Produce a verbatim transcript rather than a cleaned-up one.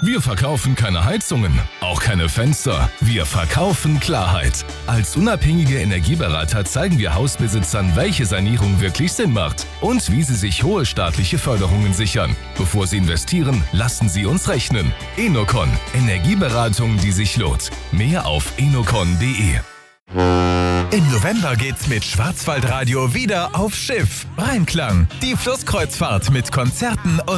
Wir verkaufen keine Heizungen, auch keine Fenster. Wir verkaufen Klarheit. Als unabhängige Energieberater zeigen wir Hausbesitzern, welche Sanierung wirklich Sinn macht und wie sie sich hohe staatliche Förderungen sichern. Bevor sie investieren, lassen sie uns rechnen. Enocon. Energieberatung, die sich lohnt. Mehr auf enocon punkt de. Im November geht's mit Schwarzwaldradio wieder auf Schiff. Rheinklang, die Flusskreuzfahrt mit Konzerten und